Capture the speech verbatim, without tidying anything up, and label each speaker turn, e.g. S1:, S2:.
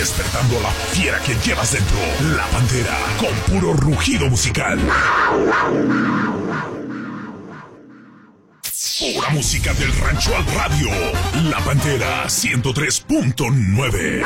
S1: despertando a la fiera que llevas dentro. La Pantera, con puro rugido musical. Pura música del rancho al radio. La Pantera ciento tres punto nueve.